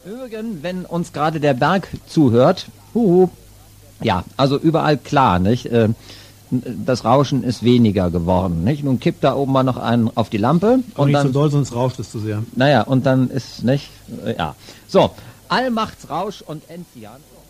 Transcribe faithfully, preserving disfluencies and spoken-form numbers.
Übrigens, wenn uns gerade der Berg zuhört, huhu, ja, also überall klar, nicht? Äh, Das Rauschen ist weniger geworden, nicht? Nun kippt da oben mal noch einen auf die Lampe. Auch und nicht dann, so doll, sonst rauscht es zu sehr. Naja, und dann ist, nicht? Äh, Ja. So, Allmachtsrausch und Enzian.